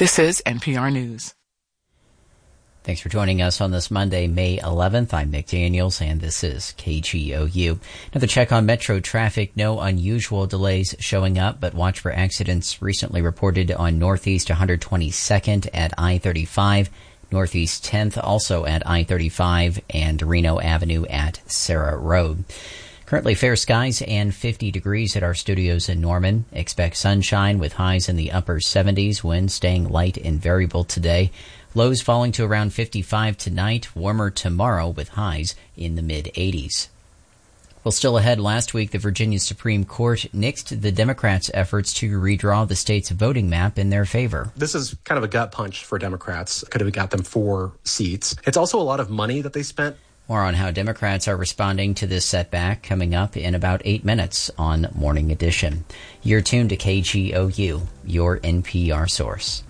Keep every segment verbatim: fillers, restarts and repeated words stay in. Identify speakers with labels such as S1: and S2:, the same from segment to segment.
S1: This is N P R News.
S2: Thanks for joining us on this Monday, May eleventh. I'm Nick Daniels, and this is K G O U. Another check on metro traffic. No unusual delays showing up, but watch for accidents recently reported on Northeast one hundred twenty-second at I thirty-five, Northeast tenth also at I thirty-five, and Reno Avenue at Sarah Road. Currently fair skies and fifty degrees at our studios in Norman. Expect sunshine with highs in the upper seventies, winds staying light and variable today. Lows falling to around fifty-five tonight, warmer tomorrow with highs in the mid-eighties. Well, still ahead, last week the Virginia Supreme Court nixed the Democrats' efforts to redraw the state's voting map in their favor.
S3: This is kind of a gut punch for Democrats. Could have got them four seats. It's also a lot of money that they spent.
S2: More on how Democrats are responding to this setback coming up in about eight minutes on Morning Edition. You're tuned to K G O U, your N P R source.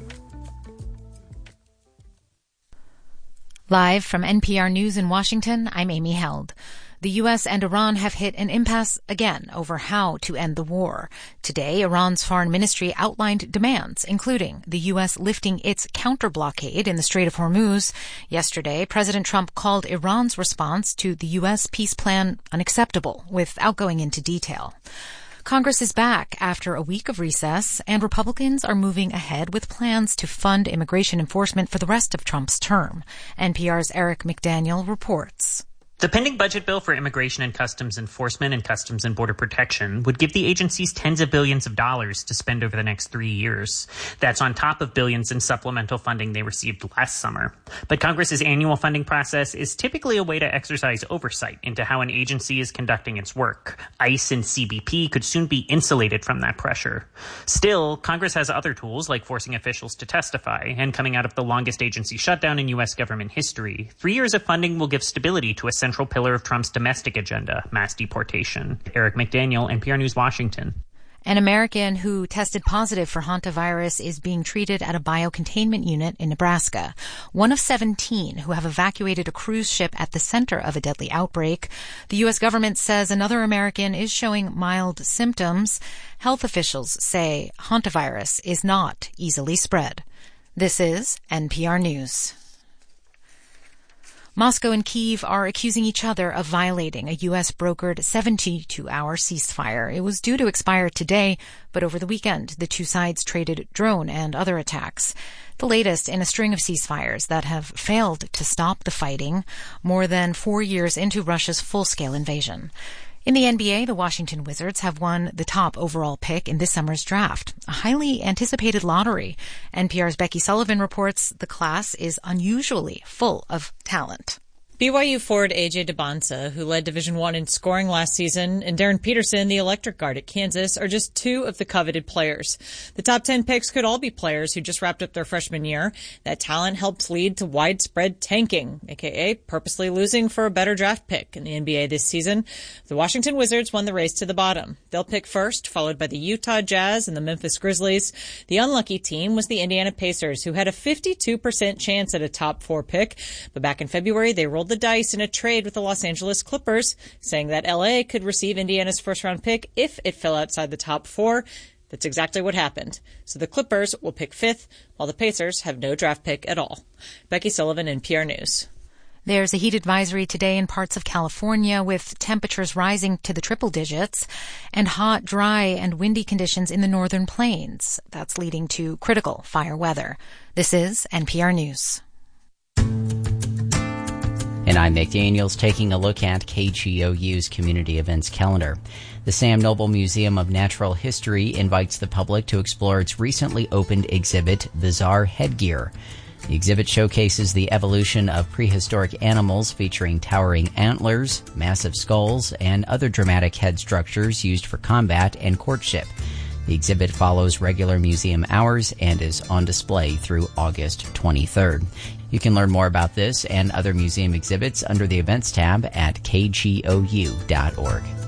S4: Live from N P R News in Washington, I'm Amy Held. The U S and Iran have hit an impasse again over how to end the war. Today, Iran's foreign ministry outlined demands, including the U S lifting its counter-blockade in the Strait of Hormuz. Yesterday, President Trump called Iran's response to the U S peace plan unacceptable, without going into detail. Congress is back after a week of recess, and Republicans are moving ahead with plans to fund immigration enforcement for the rest of Trump's term. N P R's Eric McDaniel reports.
S5: The pending budget bill for Immigration and Customs Enforcement and Customs and Border Protection would give the agencies tens of billions of dollars to spend over the next three years. That's on top of billions in supplemental funding they received last summer. But Congress's annual funding process is typically a way to exercise oversight into how an agency is conducting its work. ICE and C B P could soon be insulated from that pressure. Still, Congress has other tools like forcing officials to testify, and coming out of the longest agency shutdown in U S government history, three years of funding will give stability to a central central pillar of Trump's domestic agenda, mass deportation. Eric McDaniel, N P R News, Washington.
S4: An American who tested positive for hantavirus is being treated at a biocontainment unit in Nebraska. One of seventeen who have evacuated a cruise ship at the center of a deadly outbreak. The U S government says another American is showing mild symptoms. Health officials say hantavirus is not easily spread. This is N P R News. Moscow and Kyiv are accusing each other of violating a U S brokered seventy-two hour ceasefire. It was due to expire today, but over the weekend, the two sides traded drone and other attacks. The latest in a string of ceasefires that have failed to stop the fighting more than four years into Russia's full-scale invasion. In the N B A, the Washington Wizards have won the top overall pick in this summer's draft, a highly anticipated lottery. N P R's Becky Sullivan reports the class is unusually full of talent.
S6: B Y U forward A J Debonsa, who led Division One in scoring last season, and Darren Peterson, the electric guard at Kansas, are just two of the coveted players. The top ten picks could all be players who just wrapped up their freshman year. That talent helped lead to widespread tanking, aka purposely losing for a better draft pick in the N B A this season. The Washington Wizards won the race to the bottom. They'll pick first, followed by the Utah Jazz and the Memphis Grizzlies. The unlucky team was the Indiana Pacers, who had a fifty-two percent chance at a top four pick. But back in February, they rolled the dice in a trade with the Los Angeles Clippers, saying that L A could receive Indiana's first-round pick if it fell outside the top four. That's exactly what happened. So the Clippers will pick fifth, while the Pacers have no draft pick at all. Becky Sullivan, N P R News.
S4: There's a heat advisory today in parts of California, with temperatures rising to the triple digits, and hot, dry, and windy conditions in the northern plains. That's leading to critical fire weather. This is N P R News.
S2: And I'm Nick Daniels, taking a look at K G O U's community events calendar. The Sam Noble Museum of Natural History invites the public to explore its recently opened exhibit, Bizarre Headgear. The exhibit showcases the evolution of prehistoric animals, featuring towering antlers, massive skulls, and other dramatic head structures used for combat and courtship. The exhibit follows regular museum hours and is on display through August twenty-third. You can learn more about this and other museum exhibits under the Events tab at K G O U dot org.